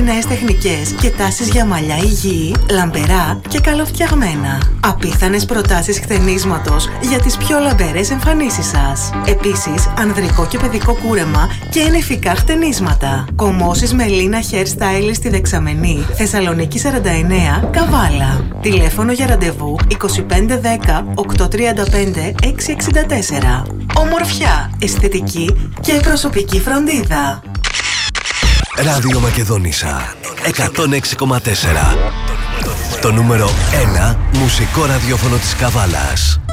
νέες τεχνικές και τάσεις για μαλλιά υγιή, λαμπερά και καλοφτιαγμένα. Απίθανες προτάσεις χτενίσματος για τις πιο λαμπερές εμφανίσεις σας. Επίσης, ανδρικό και παιδικό κούρεμα και ενεφικά χτενίσματα. Κομμώσεις με Λίνα Hairstyle στη Δεξαμενή, Θεσσαλονίκη 49, Καβάλα. Τηλέφωνο για ραντεβού 2510 835 664. Ομορφιά, αισθητική και προσωπική φροντίδα. Ράδιο Μακεδονίσσα 106,4. Το νούμερο 1 μουσικό ραδιόφωνο της Καβάλας.